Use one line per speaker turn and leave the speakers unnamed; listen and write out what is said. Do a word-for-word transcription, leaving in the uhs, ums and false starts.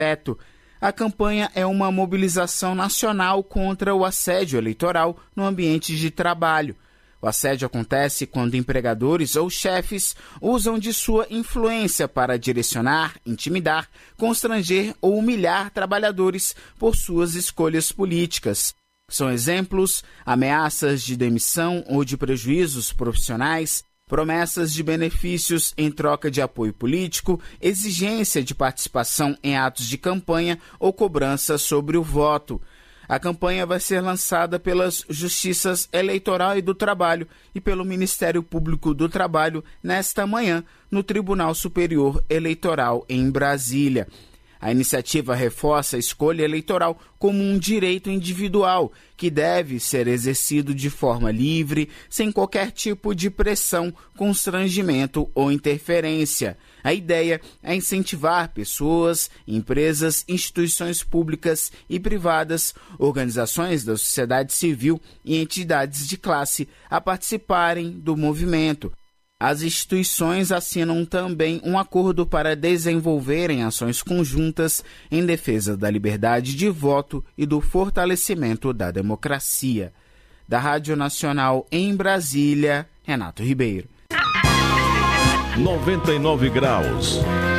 teto. A campanha é uma mobilização nacional contra o assédio eleitoral no ambiente de trabalho. O assédio acontece quando empregadores ou chefes usam de sua influência para direcionar, intimidar, constranger ou humilhar trabalhadores por suas escolhas políticas. São exemplos ameaças de demissão ou de prejuízos profissionais, promessas de benefícios em troca de apoio político, exigência de participação em atos de campanha ou cobrança sobre o voto. A campanha vai ser lançada pelas Justiças Eleitoral e do Trabalho e pelo Ministério Público do Trabalho nesta manhã no Tribunal Superior Eleitoral em Brasília. A iniciativa reforça a escolha eleitoral como um direito individual que deve ser exercido de forma livre, sem qualquer tipo de pressão, constrangimento ou interferência. A ideia é incentivar pessoas, empresas, instituições públicas e privadas, organizações da sociedade civil e entidades de classe a participarem do movimento. As instituições assinam também um acordo para desenvolverem ações conjuntas em defesa da liberdade de voto e do fortalecimento da democracia. Da Rádio Nacional em Brasília, Renato Ribeiro.
noventa e nove graus.